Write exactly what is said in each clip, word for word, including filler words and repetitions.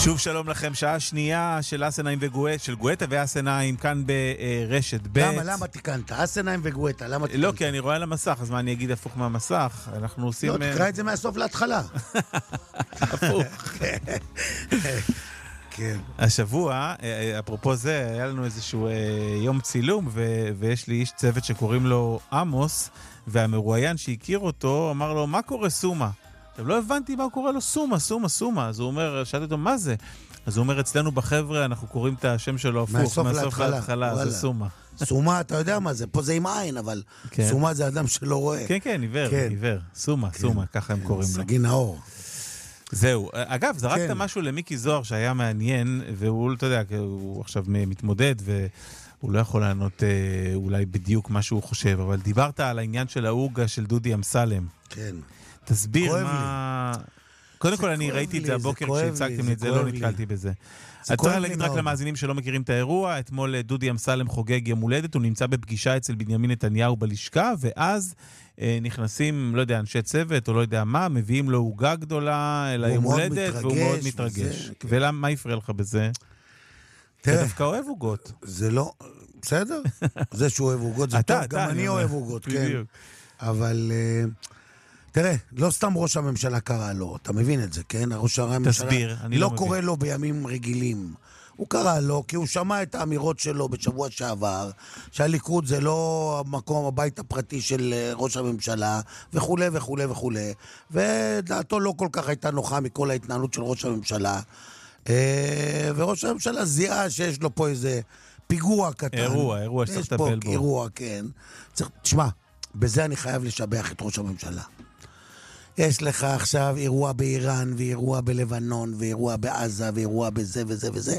שוב שלום לכם, שעה שנייה של אסנאים וגואטה, של גואטה ואסנאים, כאן ברשת ב'. למה, למה תיקנת? אסנאים וגואטה, למה תיקנת? לא, כי אני רואה על המסך, אז מה אני אגיד הפוך מהמסך? אנחנו עושים... לא, תקרא את זה מהסוף להתחלה. הפוך. כן. השבוע, אפרופו זה, היה לנו איזשהו יום צילום, ויש לי איש צוות שקוראים לו עמוס, והמרואיין שהכיר אותו, אמר לו, מה קורה סומה? עכשיו, לא הבנתי מה הוא קורא לו, סומה, סומה, סומה. אז הוא אומר, שאלתי אותו, מה זה? אז הוא אומר, אצלנו בחבר'ה, אנחנו קוראים את השם שלו הפוך, מהסוף מהסוף להתחלה. להתחלה, זה סומה. סומה, אתה יודע מה זה? פה זה עם עין, אבל כן. סומה זה אדם שלא רואה. כן, כן, עיוור, כן. עיוור. סומה, כן. סומה, ככה הם כן, קוראים לו. סגי נאור. זהו. אגב, זרקת כן. משהו למיקי זוהר שהיה מעניין, והוא, אתה יודע, הוא עכשיו מתמודד, והוא לא יכול לענות אה, אולי בדיוק מה שהוא חושב, אבל דיברת על העניין של האוגה של דודי אמסלם. כן. תסביר כואב מה... קודם כל, אני כואב ראיתי את לי, זה זה הבוקר כואב כשהצגתם לי, לי את זה זה, לא כואב לי. נתקלתי בזה. זה אתה כואב צריך לי להגיד רק מאוד. למאזינים שלא מכירים את האירוע, אתמול דודי אמסלם חוגג יום הולדת, הוא נמצא בפגישה אצל בנימין נתניהו בלשכה, ואז אה, נכנסים, לא יודע, אנשי צוות או לא יודע מה, מביאים לו עוגה גדולה אל היום מאוד הולדת, והוא מתרגש מאוד וזה, מתרגש. כן. ולמה, מה יפריע לך בזה? אתה תראה, דווקא אוהב עוגות. זה לא... בסדר? זה שהוא אוהב עוגות, זה אתה, טוב, אתה, גם אני אני אומר. אוהב עוגות, כן. בדיוק. אבל... אה, תראה, לא סתם ראש הממשלה קרא לו, אתה מבין את זה, כן? ראש הממשלה תסביר, אני לא לא מבין. קורא לו בימים רגילים. הוא קרא לו כי הוא שמע את האמירות שלו בשבוע שעבר, שהליכוד זה לא המקום, הבית הפרטי של אה, ראש הממשלה, וכו' וכו' וכו'. ודעתו לא כל כך הייתה נוחה מכל ההתנהלות של ראש הממשלה. אה, וראש הממשלה זיהה שיש לו פה איזה פיגוע קטן. אירוע, אירוע שצריך יש פה לטפל בו. אירוע, כן. צריך, תשמע, בזה אני חייב לשבח את ראש הממשלה. יש לך עכשיו אירוע באיראן, ואירוע בלבנון, ואירוע בעזה, ואירוע בזה וזה וזה,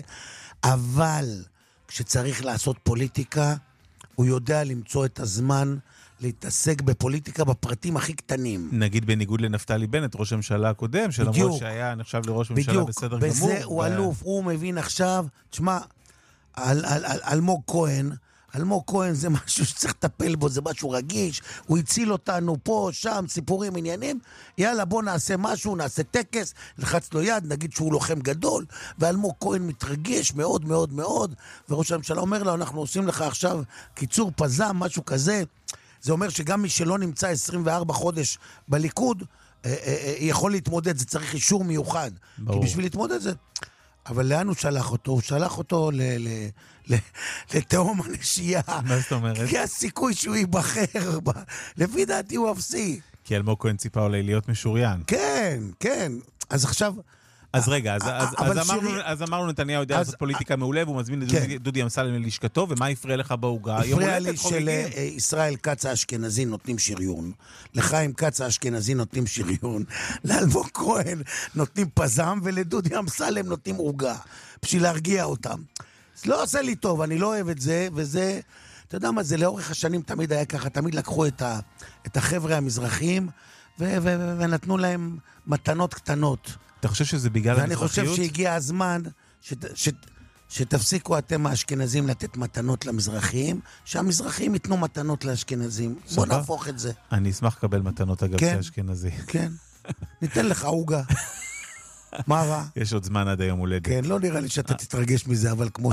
אבל כשצריך לעשות פוליטיקה, הוא יודע למצוא את הזמן להתעסק בפוליטיקה בפרטים הכי קטנים. נגיד בניגוד לנפתלי בנט, ראש הממשלה הקודם, שלמרות בדיוק. שהיה נחשב לראש ממשלה בדיוק, בסדר גמור. בזה הוא ו- אלוף, הוא מבין עכשיו, תשמע, על, על, על, אלמוג כהן, אלמוג כהן זה משהו שצריך לטפל בו, זה משהו רגיש, הוא הציל אותנו פה, שם, סיפורים, עניינים, יאללה בוא נעשה משהו, נעשה טקס, לחץ לו יד, נגיד שהוא לוחם גדול, ואלמוג כהן מתרגש מאוד מאוד מאוד, וראש הממשלה אומר לו, אנחנו עושים לך עכשיו קיצור פזם, משהו כזה, זה אומר שגם מי שלא נמצא עשרים וארבעה חודש בליכוד, אה, אה, אה, יכול להתמודד, זה צריך אישור מיוחד, ברור. כי בשביל להתמודד זה... אבל לאן הוא שלח אותו? הוא שלח אותו ל- ל- ל- לתהום הנשייה. מה זאת אומרת? כי הסיכוי שהוא ייבחר, ב- לפי דעתי הוא אפסי. כי אלמוג כהן ציפה אולי להיות משוריין. כן, כן. אז עכשיו... אז רגע, אז, אז, אבל אז, אמרנו, שירי- אז אמרנו נתניהו יודע אז- לעשות פוליטיקה מעולה, והוא מזמין את כן. דודי, דודי אמסלם ללשכתו, ומה יפריע לך בעוגה? יום הפריע הולדת לי חוגגים. שלישראל כץ האשכנזי נותנים שריון, לחיים כץ האשכנזי נותנים שריון, לאלמוג כהן נותנים פזם, ולדודי אמסלם נותנים עוגה, בשביל להרגיע אותם. זה לא עושה לי טוב, אני לא אוהב את זה, וזה, אתה יודע מה, זה לאורך השנים תמיד היה ככה, תמיד לקחו את, ה, את החבר'ה המזרחים, ו- ו- ונתנו להם מתנות קטנות. אתה חושב שזה בגלל ואני חושב המזרחיות? שהגיע הזמן שת, שת, שתפסיקו אתם האשכנזים לתת מתנות למזרחים, שהמזרחים ייתנו מתנות לאשכנזים. בוא סבבה. נהפוך את זה. אני אשמח לקבל מתנות אגב כן. כאשכנזי. כן. ניתן לך עוגה. מה רע? יש עוד זמן עד היום הולדת. כן, לא נראה לי שאתה תתרגש מזה, אבל כמו